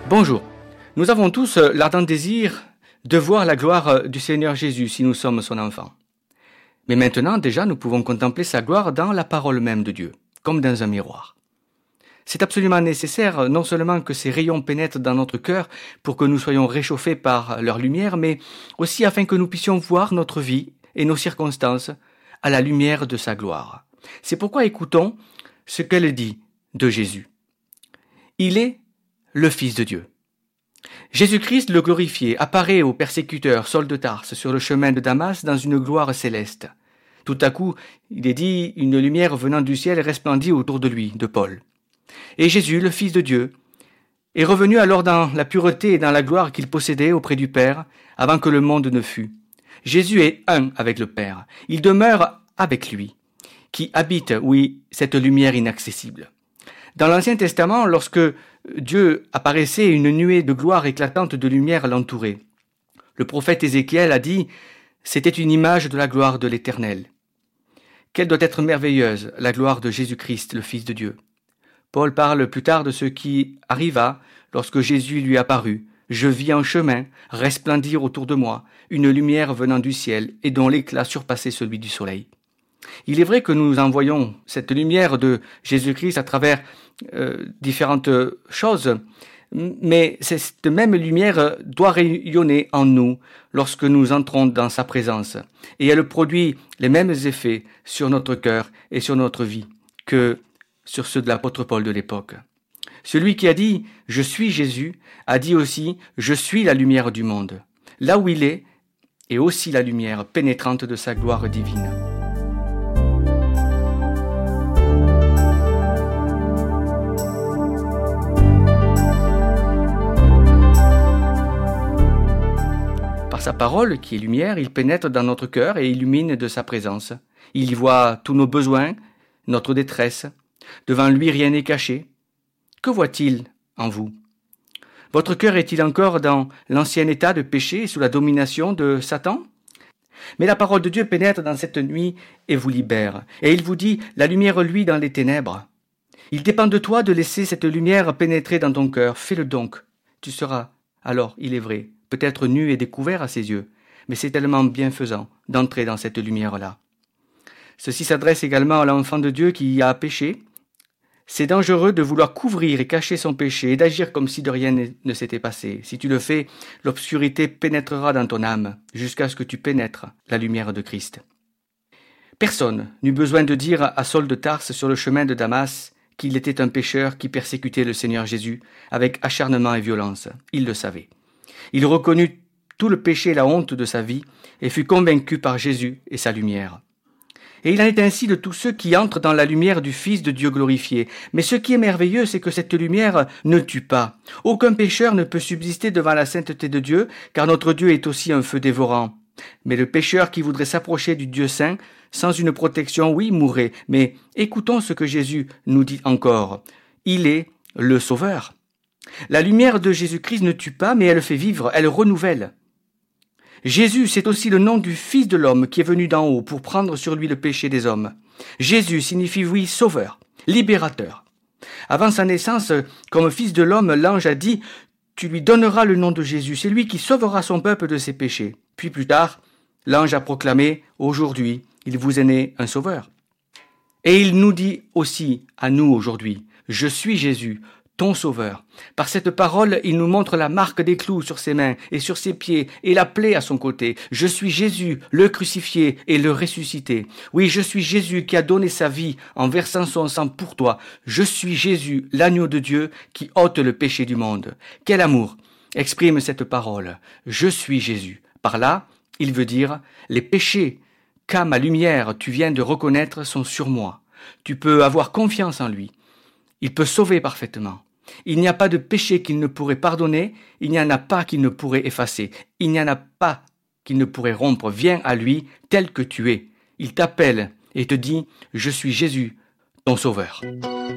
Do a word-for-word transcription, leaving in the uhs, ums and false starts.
Bonjour, nous avons tous l'ardent désir de voir la gloire du Seigneur Jésus si nous sommes son enfant. Mais maintenant déjà nous pouvons contempler sa gloire dans la parole même de Dieu, comme dans un miroir. C'est absolument nécessaire non seulement que ces rayons pénètrent dans notre cœur pour que nous soyons réchauffés par leur lumière, mais aussi afin que nous puissions voir notre vie et nos circonstances à la lumière de sa gloire. C'est pourquoi écoutons ce qu'elle dit de Jésus. Il est le Fils de Dieu. Jésus-Christ, le glorifié, apparaît au persécuteur Saul de Tarse sur le chemin de Damas dans une gloire céleste. Tout à coup, il est dit, une lumière venant du ciel resplendit autour de lui, de Paul. Et Jésus, le Fils de Dieu, est revenu alors dans la pureté et dans la gloire qu'il possédait auprès du Père avant que le monde ne fût. Jésus est un avec le Père. Il demeure avec lui, qui habite, oui, cette lumière inaccessible. Dans l'Ancien Testament, lorsque Dieu apparaissait, une nuée de gloire éclatante de lumière l'entourait. Le prophète Ézéchiel a dit « C'était une image de la gloire de l'Éternel ». Quelle doit être merveilleuse la gloire de Jésus-Christ, le Fils de Dieu. Paul parle plus tard de ce qui arriva lorsque Jésus lui apparut. « Je vis en chemin resplendir autour de moi une lumière venant du ciel et dont l'éclat surpassait celui du soleil. » Il est vrai que nous envoyons cette lumière de Jésus-Christ à travers euh, différentes choses, mais cette même lumière doit rayonner en nous lorsque nous entrons dans sa présence, et elle produit les mêmes effets sur notre cœur et sur notre vie que sur ceux de l'apôtre Paul de l'époque. Celui qui a dit « Je suis Jésus » a dit aussi « Je suis la lumière du monde ». Là où il est, est aussi la lumière pénétrante de sa gloire divine. Par sa parole, qui est lumière, il pénètre dans notre cœur et illumine de sa présence. Il y voit tous nos besoins, notre détresse. Devant lui, rien n'est caché. Que voit-il en vous? Votre cœur est-il encore dans l'ancien état de péché sous la domination de Satan? Mais la parole de Dieu pénètre dans cette nuit et vous libère. Et il vous dit, la lumière luit dans les ténèbres. Il dépend de toi de laisser cette lumière pénétrer dans ton cœur. Fais-le donc. Tu seras, alors, il est vrai, peut-être nu et découvert à ses yeux, mais c'est tellement bienfaisant d'entrer dans cette lumière-là. Ceci s'adresse également à l'enfant de Dieu qui a péché. C'est dangereux de vouloir couvrir et cacher son péché et d'agir comme si de rien ne s'était passé. Si tu le fais, l'obscurité pénétrera dans ton âme jusqu'à ce que tu pénètres la lumière de Christ. Personne n'eut besoin de dire à Saul de Tarse sur le chemin de Damas qu'il était un pécheur qui persécutait le Seigneur Jésus avec acharnement et violence. Il le savait. Il reconnut tout le péché et la honte de sa vie et fut convaincu par Jésus et sa lumière. Et il en est ainsi de tous ceux qui entrent dans la lumière du Fils de Dieu glorifié. Mais ce qui est merveilleux, c'est que cette lumière ne tue pas. Aucun pécheur ne peut subsister devant la sainteté de Dieu, car notre Dieu est aussi un feu dévorant. Mais le pécheur qui voudrait s'approcher du Dieu saint, sans une protection, oui, mourrait. Mais écoutons ce que Jésus nous dit encore. Il est le Sauveur. La lumière de Jésus-Christ ne tue pas, mais elle fait vivre, elle renouvelle. Jésus, c'est aussi le nom du Fils de l'homme qui est venu d'en haut pour prendre sur lui le péché des hommes. Jésus signifie, oui, sauveur, libérateur. Avant sa naissance, comme Fils de l'homme, l'ange a dit « Tu lui donneras le nom de Jésus, c'est lui qui sauvera son peuple de ses péchés. » Puis plus tard, l'ange a proclamé « Aujourd'hui, il vous est né un sauveur. » Et il nous dit aussi à nous aujourd'hui « Je suis Jésus, ton sauveur. » Par cette parole, il nous montre la marque des clous sur ses mains et sur ses pieds et la plaie à son côté. Je suis Jésus, le crucifié et le ressuscité. Oui, je suis Jésus qui a donné sa vie en versant son sang pour toi. Je suis Jésus, l'agneau de Dieu qui ôte le péché du monde. Quel amour exprime cette parole. Je suis Jésus. Par là, il veut dire, les péchés qu'à ma lumière tu viens de reconnaître sont sur moi. Tu peux avoir confiance en lui. Il peut sauver parfaitement. Il n'y a pas de péché qu'il ne pourrait pardonner, il n'y en a pas qu'il ne pourrait effacer, il n'y en a pas qu'il ne pourrait rompre. Viens à lui tel que tu es. Il t'appelle et te dit « Je suis Jésus, ton sauveur. »